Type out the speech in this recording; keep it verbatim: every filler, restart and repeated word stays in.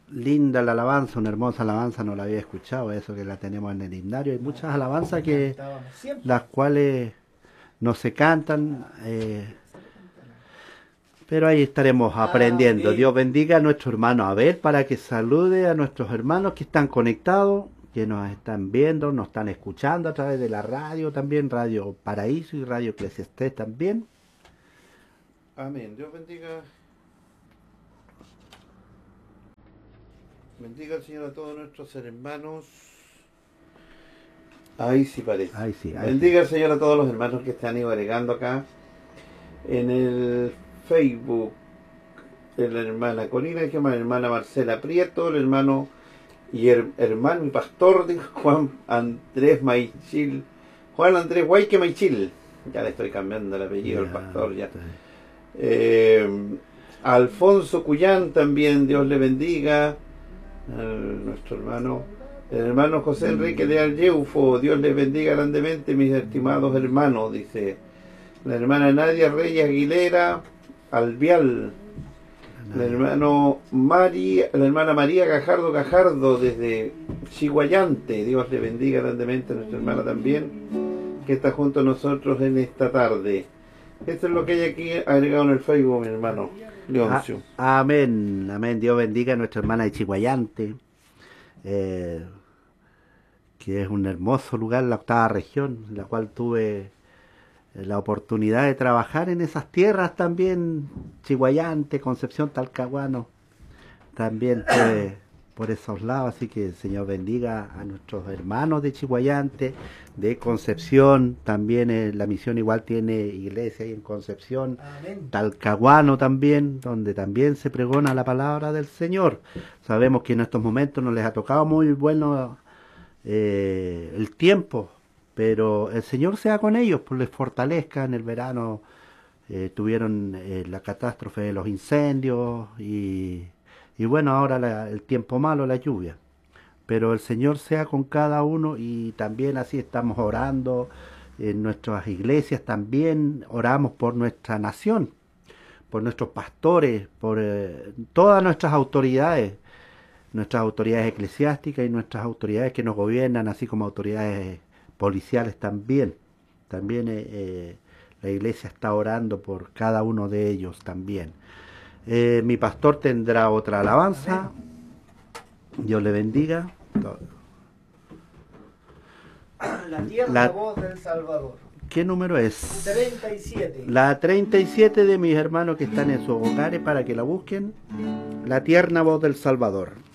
linda la alabanza, una hermosa alabanza, no la había escuchado, eso que la tenemos en el himnario. Hay muchas alabanzas que las cuales no se cantan, eh, pero ahí estaremos aprendiendo. Dios bendiga a nuestro hermano Abel para que salude a nuestros hermanos que están conectados, que nos están viendo, nos están escuchando a través de la radio también, Radio Paraíso y Radio Eclesiastés también. Amén. Dios bendiga. Bendiga al Señor a todos nuestros hermanos. Ahí sí parece. Ahí sí, ahí bendiga al Señor a todos los hermanos que están agregando acá en el Facebook. La hermana Corina, la hermana Marcela Prieto, el hermano y her, hermano y pastor de Juan Andrés Maichil, Juan Andrés Guayque Maichil. Ya le estoy cambiando el apellido al pastor ya. Eh, Alfonso Cuyán también, Dios le bendiga. A nuestro hermano, el hermano José Enrique de Alleufo, Dios les bendiga grandemente, mis estimados hermanos, dice la hermana Nadia Reyes Aguilera Albial, el hermano María, la hermana María Gajardo Gajardo desde Chiguayante, Dios le bendiga grandemente a nuestra hermana también, que está junto a nosotros en esta tarde. Esto es lo que hay aquí agregado en el Facebook, mi hermano Leoncio. Ah, amén, amén. Dios bendiga a nuestra hermana de Chiguayante, eh, que es un hermoso lugar, la octava región, en la cual tuve la oportunidad de trabajar en esas tierras también, Chiguayante, Concepción, Talcahuano, también tuve por esos lados, así que el Señor bendiga a nuestros hermanos de Chiguayante, de Concepción, también eh, la misión igual tiene iglesia ahí en Concepción, amén. Talcahuano también, donde también se pregona la palabra del Señor. Sabemos que en estos momentos nos les ha tocado muy bueno eh, el tiempo, pero el Señor sea con ellos, pues les fortalezca. En el verano eh, tuvieron eh, la catástrofe de los incendios y... Y bueno, ahora la, el tiempo malo, la lluvia. Pero el Señor sea con cada uno y también así estamos orando en nuestras iglesias, también oramos por nuestra nación, por nuestros pastores, por eh, todas nuestras autoridades, nuestras autoridades eclesiásticas y nuestras autoridades que nos gobiernan, así como autoridades policiales también. También eh, eh, la iglesia está orando por cada uno de ellos también. Eh, mi pastor tendrá otra alabanza. Dios le bendiga. La tierna la, voz del Salvador. ¿Qué número es? treinta y siete. La treinta y siete de mis hermanos que están en sus hogares para que la busquen. La tierna voz del Salvador.